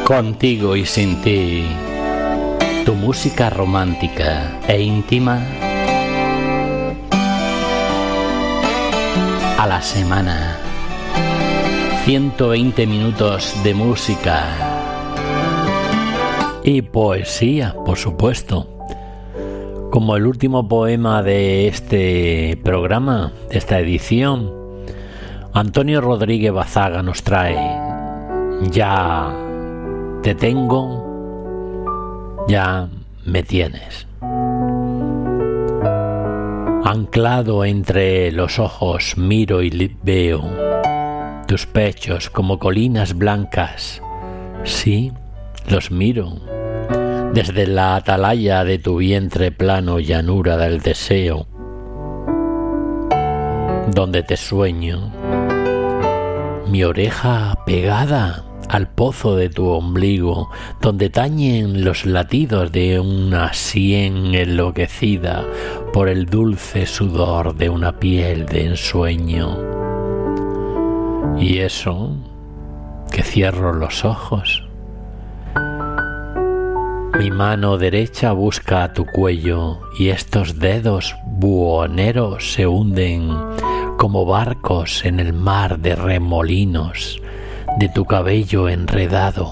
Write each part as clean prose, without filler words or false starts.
Contigo y sin ti, tu música romántica e íntima a la semana. 120 minutos de música y poesía, por supuesto. Como el último poema de este programa, de esta edición, Antonio Rodríguez Bazaga nos trae Ya te tengo, ya me tienes. Anclado entre los ojos miro y veo tus pechos como colinas blancas. Sí, los miro. Desde la atalaya de tu vientre plano, llanura del deseo, donde te sueño, mi oreja pegada al pozo de tu ombligo, donde tañen los latidos de una sien enloquecida por el dulce sudor de una piel de ensueño. Y eso, que cierro los ojos. Mi mano derecha busca tu cuello y estos dedos buhoneros se hunden como barcos en el mar de remolinos de tu cabello enredado.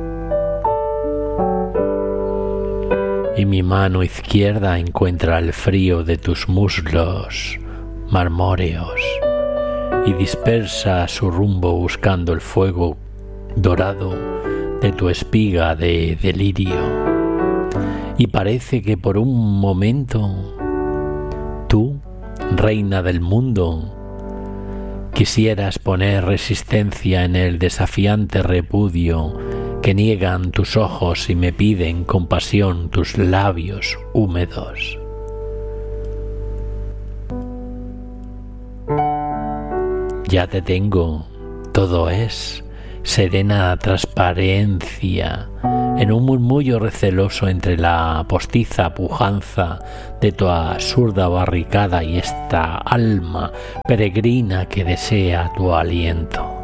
Y mi mano izquierda encuentra el frío de tus muslos marmóreos y dispersa su rumbo buscando el fuego dorado de tu espiga de delirio. Y parece que por un momento tú, reina del mundo, quisieras poner resistencia en el desafiante repudio que niegan tus ojos y me piden con pasión tus labios húmedos. Ya te tengo, todo es serena transparencia en un murmullo receloso entre la postiza pujanza de tu absurda barricada y esta alma peregrina que desea tu aliento.